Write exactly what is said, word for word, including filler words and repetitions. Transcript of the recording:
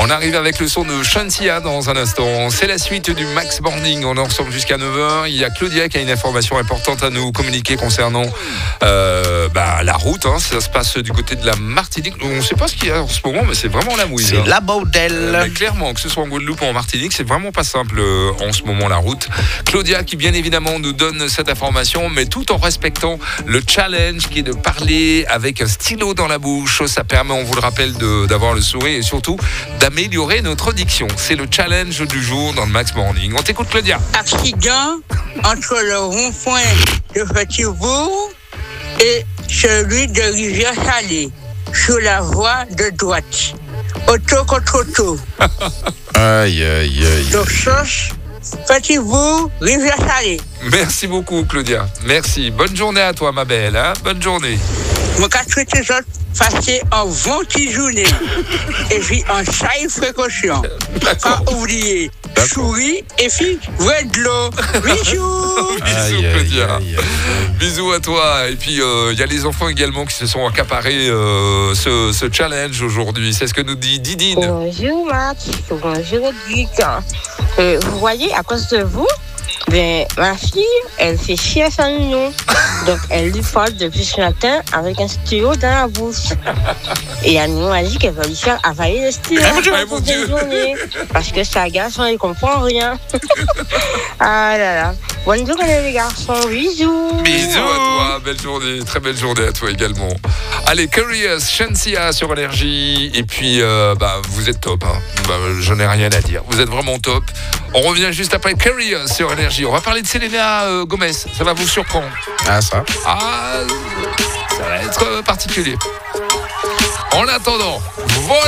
On arrive avec le son de Shansia dans un instant. C'est la suite du Max Morning. On est ensemble jusqu'à neuf heures. Il y a Claudia qui a une information importante à nous communiquer concernant euh, bah, la route. Hein. Ça se passe du côté de la Martinique. On ne sait pas ce qu'il y a en ce moment, mais c'est vraiment la mouise. C'est hein. la bordel. Euh, mais clairement, que ce soit en Guadeloupe ou en Martinique, c'est vraiment pas simple euh, en ce moment la route. Claudia qui bien évidemment nous donne cette information, mais tout en respectant le challenge qui est de parler avec un stylo dans la bouche. Ça permet, on vous le rappelle, de, d'avoir le sourire et surtout d'améliorer notre diction. C'est le challenge du jour dans le Max Morning. On t'écoute, Claudia. Accident entre le rond-point de Petit-Bourg et celui de Rivière-Salée sur la voie de droite. Auto contre auto. Aïe, aïe, aïe. Donc, sauce, Petit-Bourg, Rivière-Salée. Merci beaucoup, Claudia. Merci. Bonne journée à toi, ma belle. Hein. Bonne journée. Mon cas de les autres passer en vingt journée et puis en saille précaution. Pas oublier souris et puis vrai de l'eau. Bisous. Bisous, Aïe, Claudia. aïe, aïe, aïe. Bisous à toi. Et puis, il euh, y a les enfants également qui se sont accaparés euh, ce, ce challenge aujourd'hui. C'est ce que nous dit Didine. Bonjour Max, bonjour Duc. Euh, vous voyez, à cause de vous, ben, ma fille, elle fait chier à sa nounou. Donc, elle lui parle depuis ce matin avec un stylo dans la bouche. Et la nounou a dit qu'elle va lui faire avaler le stylo. Eh, mon Dieu, pour mon Dieu. une journée, parce que sa garçon, il comprend rien. Ah là là. Bonne journée les garçons, bisous. Bisous à toi, belle journée, très belle journée à toi également. Allez, Curious, Shansia sur Énergie. Et puis, euh, bah, vous êtes top. Hein. Bah, je n'ai rien à dire. Vous êtes vraiment top. On revient juste après Curious sur Énergie. On va parler de Selena euh, Gomez. Ça va vous surprendre. Ah, ça. Ah, ça va être particulier. En attendant, voilà.